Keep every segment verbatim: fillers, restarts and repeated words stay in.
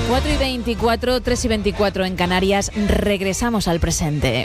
cuatro y veinticuatro, tres y veinticuatro en Canarias. Regresamos al presente.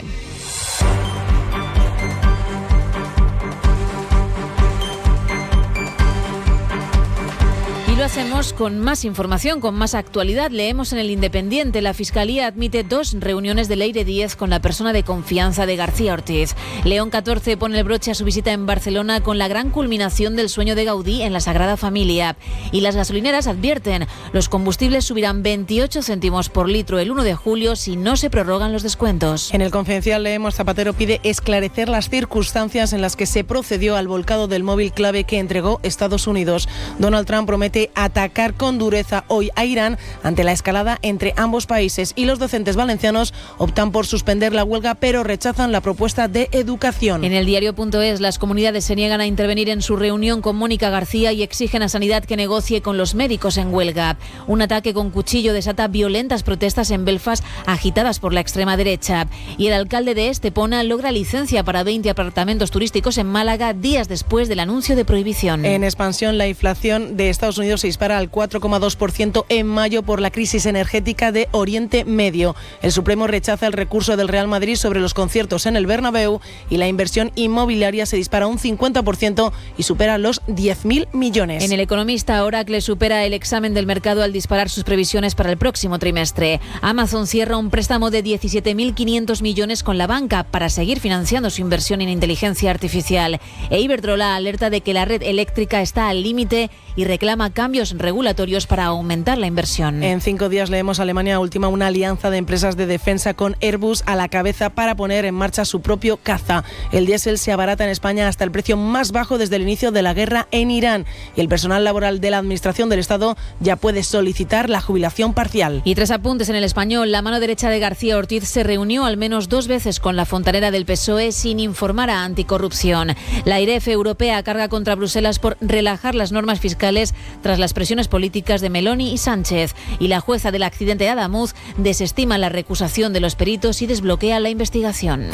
Lo hacemos con más información, con más actualidad. Leemos en El Independiente: la Fiscalía admite dos reuniones de Leire Díez con la persona de confianza de García Ortiz. León catorce pone el broche a su visita en Barcelona con la gran culminación del sueño de Gaudí en la Sagrada Familia. Y las gasolineras advierten: los combustibles subirán veintiocho céntimos por litro el uno de julio si no se prorrogan los descuentos. En El Confidencial leemos: Zapatero pide esclarecer las circunstancias en las que se procedió al volcado del móvil clave que entregó Estados Unidos. Donald Trump promete atacar con dureza hoy a Irán ante la escalada entre ambos países, y los docentes valencianos optan por suspender la huelga pero rechazan la propuesta de educación. En el diario punto es, las comunidades se niegan a intervenir en su reunión con Mónica García y exigen a Sanidad que negocie con los médicos en huelga. Un ataque con cuchillo desata violentas protestas en Belfast agitadas por la extrema derecha, y el alcalde de Estepona logra licencia para veinte apartamentos turísticos en Málaga días después del anuncio de prohibición. En expansión, la inflación de Estados Unidos se dispara al cuatro coma dos por ciento en mayo por la crisis energética de Oriente Medio. El Supremo rechaza el recurso del Real Madrid sobre los conciertos en el Bernabéu, y la inversión inmobiliaria se dispara un cincuenta por ciento y supera los diez mil millones. En El Economista, Oracle supera el examen del mercado al disparar sus previsiones para el próximo trimestre. Amazon cierra un préstamo de diecisiete mil quinientos millones con la banca para seguir financiando su inversión en inteligencia artificial. E Iberdrola alerta de que la red eléctrica está al límite y reclama cambios regulatorios para aumentar la inversión. En cinco días leemos: Alemania ultima una alianza de empresas de defensa con Airbus a la cabeza para poner en marcha su propio caza. El diésel se abarata en España hasta el precio más bajo desde el inicio de la guerra en Irán, y el personal laboral de la Administración del Estado ya puede solicitar la jubilación parcial. Y tres apuntes en El Español: la mano derecha de García Ortiz se reunió al menos dos veces con la fontanera del P S O E sin informar a Anticorrupción. La AIREF europea carga contra Bruselas por relajar las normas fiscales tras las presiones políticas de Meloni y Sánchez, y la jueza del accidente de Adamuz desestima la recusación de los peritos y desbloquea la investigación.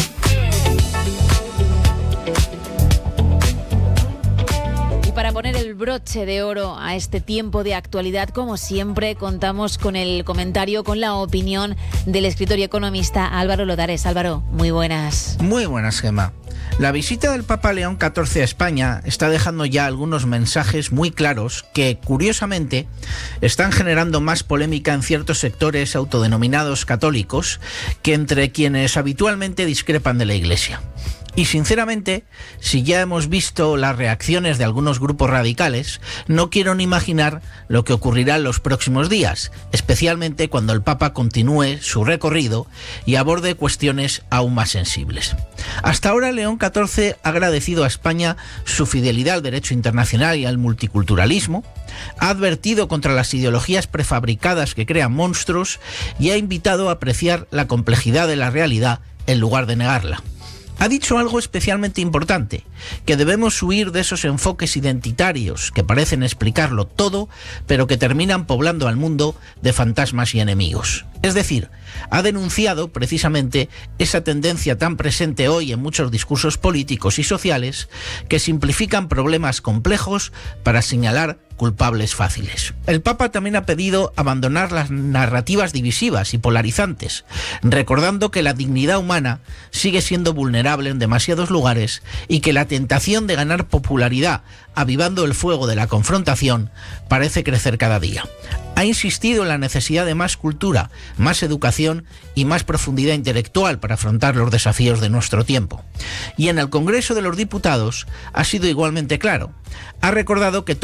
Para poner el broche de oro a este tiempo de actualidad, como siempre, contamos con el comentario, con la opinión del escritor y economista Álvaro Lodares. Álvaro, muy buenas. Muy buenas, Gemma. La visita del Papa León catorce a España está dejando ya algunos mensajes muy claros que, curiosamente, están generando más polémica en ciertos sectores autodenominados católicos que entre quienes habitualmente discrepan de la Iglesia. Y sinceramente, si ya hemos visto las reacciones de algunos grupos radicales, no quiero ni imaginar lo que ocurrirá en los próximos días, especialmente cuando el Papa continúe su recorrido y aborde cuestiones aún más sensibles. Hasta ahora, León catorce ha agradecido a España su fidelidad al derecho internacional y al multiculturalismo, ha advertido contra las ideologías prefabricadas que crean monstruos y ha invitado a apreciar la complejidad de la realidad en lugar de negarla. Ha dicho algo especialmente importante, que debemos huir de esos enfoques identitarios que parecen explicarlo todo, pero que terminan poblando al mundo de fantasmas y enemigos. Es decir, ha denunciado precisamente esa tendencia tan presente hoy en muchos discursos políticos y sociales que simplifican problemas complejos para señalar culpables fáciles. El Papa también ha pedido abandonar las narrativas divisivas y polarizantes, recordando que la dignidad humana sigue siendo vulnerable en demasiados lugares y que la tentación de ganar popularidad avivando el fuego de la confrontación parece crecer cada día. Ha insistido en la necesidad de más cultura, más educación y más profundidad intelectual para afrontar los desafíos de nuestro tiempo. Y en el Congreso de los Diputados ha sido igualmente claro. Ha recordado que